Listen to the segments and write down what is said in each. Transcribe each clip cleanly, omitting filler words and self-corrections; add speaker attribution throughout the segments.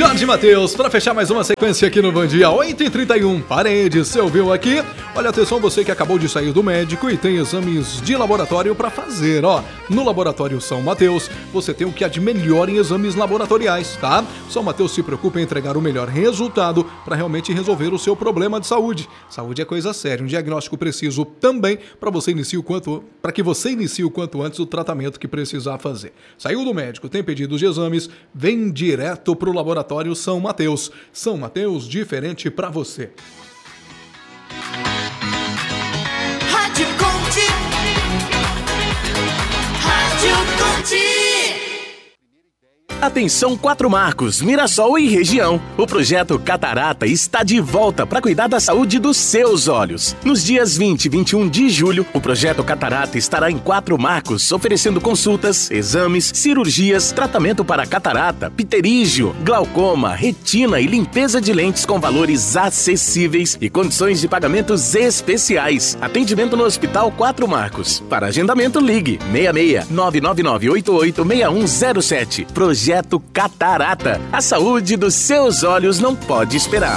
Speaker 1: Jorge Mateus, para fechar mais uma sequência aqui no Bom Dia, 8h31, Paredes, você ouviu aqui? Olha, atenção, você que acabou de sair do médico e tem exames de laboratório para fazer, ó. No Laboratório São Mateus, você tem o que há de melhor em exames laboratoriais, tá? São Mateus se preocupa em entregar o melhor resultado para realmente resolver o seu problema de saúde. Saúde é coisa séria, um diagnóstico preciso também para que você inicie o quanto antes o tratamento que precisar fazer. Saiu do médico, tem pedidos de exames, vem direto pro Laboratório São Mateus. São Mateus, diferente pra você.
Speaker 2: Rádio Conte. Rádio Conte.
Speaker 3: Atenção 4 Marcos, Mirassol e região. O projeto Catarata está de volta para cuidar da saúde dos seus olhos. Nos dias 20 e 21 de julho, o projeto Catarata estará em 4 Marcos, oferecendo consultas, exames, cirurgias, tratamento para catarata, pterígio, glaucoma, retina e limpeza de lentes com valores acessíveis e condições de pagamentos especiais. Atendimento no Hospital 4 Marcos. Para agendamento, ligue 66 999 88 6107. Projeto Catarata. A saúde dos seus olhos não pode esperar.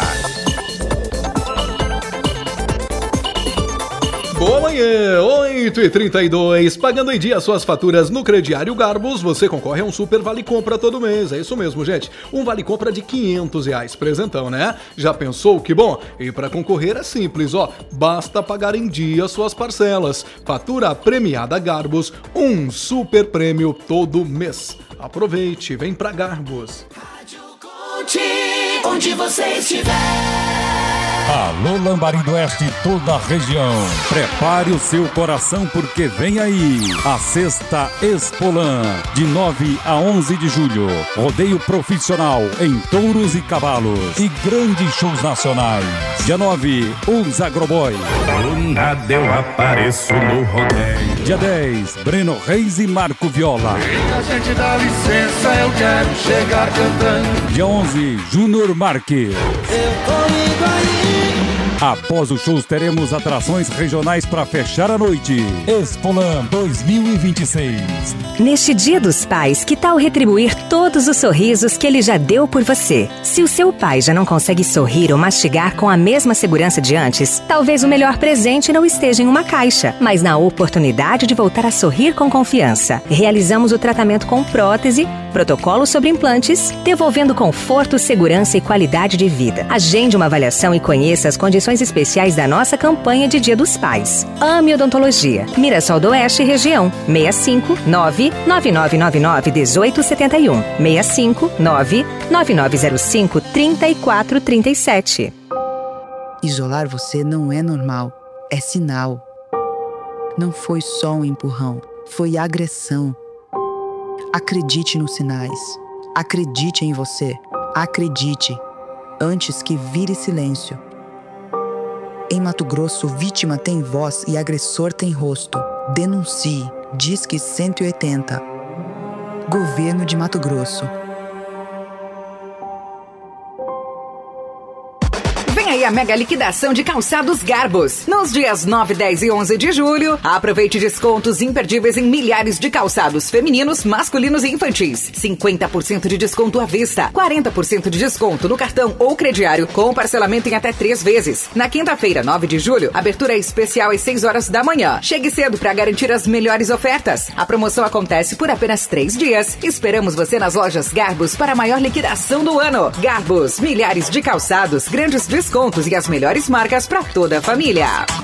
Speaker 1: Boa manhã, 8h32. Pagando em dia suas faturas no Crediário Garbus, você concorre a um super vale compra todo mês. É isso mesmo, gente. Um vale compra de R$500. Presentão, né? Já pensou? Que bom. E para concorrer é simples, ó. Basta pagar em dia suas parcelas. Fatura premiada Garbus, um super prêmio todo mês. Aproveite, vem pra Garbus.
Speaker 2: Rádio Conte, onde você estiver.
Speaker 4: Alô, Lambari do Oeste e toda a região. Prepare o seu coração porque vem aí a Sexta Expolan, de 9 a 11 de julho. Rodeio profissional em touros e cavalos e grandes shows nacionais. Dia 9, os Agroboy.
Speaker 5: Do nada eu apareço no rodeio.
Speaker 4: Dia 10, Breno Reis e Marco Viola.
Speaker 5: A gente dá licença, eu quero chegar cantando.
Speaker 4: Dia 11, Júnior Marques.
Speaker 2: Eu tô indo aí.
Speaker 4: Após os shows, teremos atrações regionais para fechar a noite. Expolan 2026.
Speaker 6: Neste Dia dos Pais, que tal retribuir todos os sorrisos que ele já deu por você? Se o seu pai já não consegue sorrir ou mastigar com a mesma segurança de antes, talvez o melhor presente não esteja em uma caixa, mas na oportunidade de voltar a sorrir com confiança. Realizamos o tratamento com prótese, protocolo sobre implantes, devolvendo conforto, segurança e qualidade de vida. Agende uma avaliação e conheça as condições especiais da nossa campanha de Dia dos Pais. Ame Odontologia. Mirassol do Oeste região. 65 99999 1871. 65 99905 3437.
Speaker 7: Isolar você não é normal, é sinal. Não foi só um empurrão, foi agressão. Acredite nos sinais. Acredite em você. Acredite, antes que vire silêncio. Em Mato Grosso, vítima tem voz e agressor tem rosto. Denuncie. Disque 180. Governo de Mato Grosso.
Speaker 8: Vem aí a mega liquidação de calçados Garbus. Nos dias 9, 10 e 11 de julho, aproveite descontos imperdíveis em milhares de calçados femininos, masculinos e infantis. 50% de desconto à vista, 40% de desconto no cartão ou crediário, com parcelamento em até 3 vezes. Na quinta-feira, 9 de julho, abertura especial às 6 horas da manhã. Chegue cedo para garantir as melhores ofertas. A promoção acontece por apenas 3 dias. Esperamos você nas lojas Garbus para a maior liquidação do ano. Garbus, milhares de calçados, grandes descontos e as melhores marcas para toda a família.